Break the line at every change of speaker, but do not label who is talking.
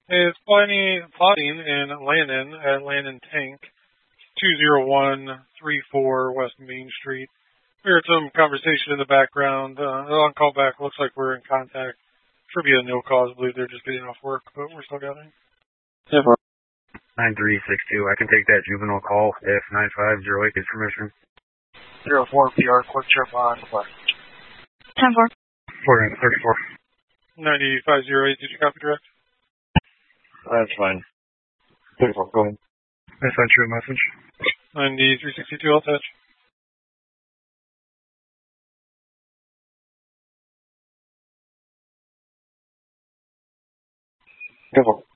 It's plotting in Landon at Landon Tank, 20134 West Main Street. We heard some conversation in the background. On call back, looks like we're in contact. Should be a no cause. I believe they're just getting off work, but we're still gathering.
9362. I can take that juvenile call if 9508 gives permission.
04 PR, quick trip on flight.
10-4.
34.
9508, did you copy direct?
That's fine. 34, go ahead.
I sent you a message.
9362, I'll touch.
Go for it.